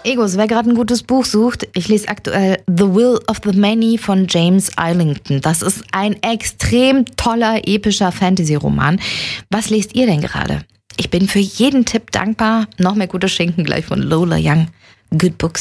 Egos, wer gerade ein gutes Buch sucht, ich lese aktuell The Will of the Many von James Islington. Das ist ein extrem toller, epischer Fantasy-Roman. Was lest ihr denn gerade? Ich bin für jeden Tipp dankbar. Noch mehr gute Schinken gleich von Lola Young. Good Books.